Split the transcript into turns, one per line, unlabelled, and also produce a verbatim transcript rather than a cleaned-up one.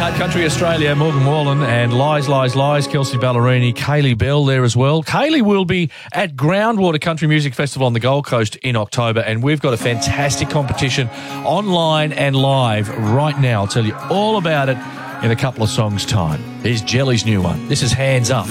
Heart Country Australia, Morgan Wallen, and Lies, Lies, Lies, Kelsey Ballerini, Kaylee Bell there as well. Kaylee will be at Groundwater Country Music Festival on the Gold Coast in October, and we've got a fantastic competition online and live right now. I'll tell you all about it in a couple of songs' time. Here's Jelly's new one. This is Hands Up.